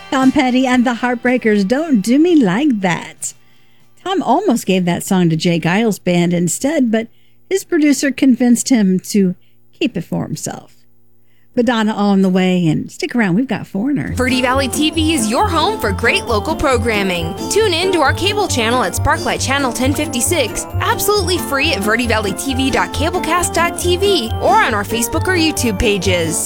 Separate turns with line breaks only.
Tom Petty and the Heartbreakers, Don't Do Me Like That. Tom almost gave that song to Jay Giles' band instead, but his producer convinced him to keep it for himself. Madonna on the way, and stick around, we've got Foreigner.
Verde Valley TV is your home for great local programming. Tune in to our cable channel at Sparklight Channel 1056, absolutely free at verdevalleytv.cablecast.tv or on our Facebook or YouTube pages.